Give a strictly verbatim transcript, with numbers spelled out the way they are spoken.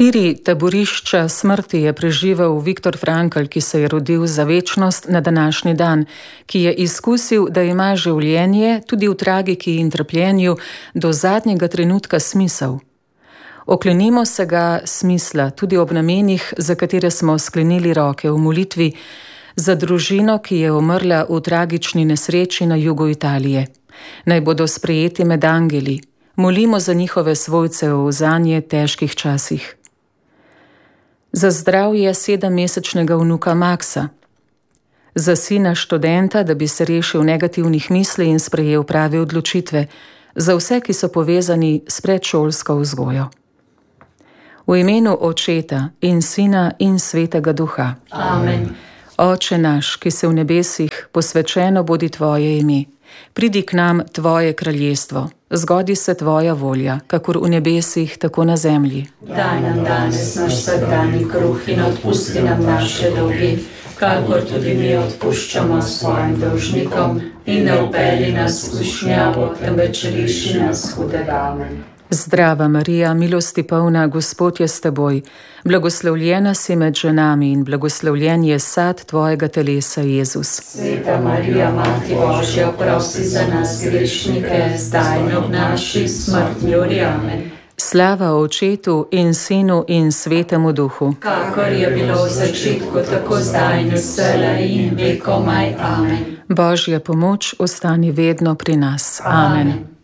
Štiri taborišča smrti je preživel Viktor Frankl, ki se je rodil za večnost na današnji dan, ki je izkusil, da ima življenje tudi v tragiki in trpljenju do zadnjega trenutka smisel. Oklenimo se ga smisla tudi ob namenih, za katere smo sklenili roke v molitvi, za družino, ki je umrla v tragični nesreči na jugu Italije. Naj bodo sprejeti med angeli. Molimo za njihove svojce v zanje težkih časih. Za zdravje sedemmesečnega vnuka Maksa. Za sina študenta, da bi se rešil negativnih misli in sprejel prave odločitve. Za vse, ki so povezani s predšolsko vzgojo. V imenu Očeta in Sina in Svetega Duha. Amen. Oče naš, ki si v nebesih, posvečeno bodi tvoje ime. Pridi k nam tvoje kraljestvo, zgodi se tvoja volja, kakor v nebesih, tako na zemlji. Daj nam danes naš vsakdanji kruh in odpusti nam naše dolge, kakor tudi mi odpuščamo svojim dolžnikom, in ne vpelji nas v skušnjavo, temveč reši nas hudega. Amen. Zdrava Marija, milosti polna, Gospod je s teboj, blagoslovljena si med ženami in blagoslovljen je sad tvojega telesa, Jezus. Sveta Marija, Mati Božja, prosi za nas grešnike, zdaj in ob naši smrtni uri. Amen. Slava Očetu in Sinu in Svetemu Duhu. Kakor je bilo v začetku, tako zdaj in vselej in vekomaj. Amen. Božja pomoč ostani vedno pri nas. Amen. Amen.